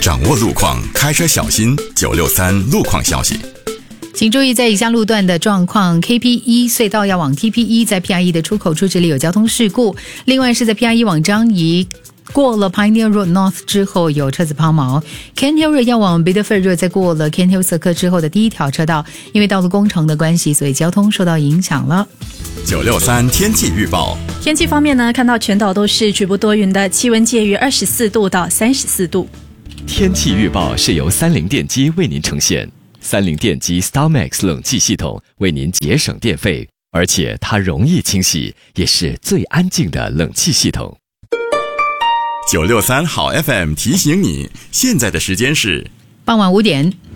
掌握路况，开车小心。963路况消息。 请注意在以下路段的状况 ：KP1 隧道要往 TP1， 在 PRE 的出口处这里有交通事故。另外是在 PRE 往樟宜过了 Pioneer Road North 之后有车子抛锚。Kent Hill Road 要往 Biddeford Road， 在过了 Kent Hill Circle 之后的第一条车道，因为道路工程的关系，所以交通受到影响了。 963天气预报。 天气方面呢，看到全岛都是局部多云的，气温介于24度到34度。 天气预报是由三菱电机为您呈现。三菱电机 StarMax 冷气系统为您节省电费，而且它容易清洗，也是最安静的冷气系统。 963好 FM 提醒你，现在的时间是傍晚5点。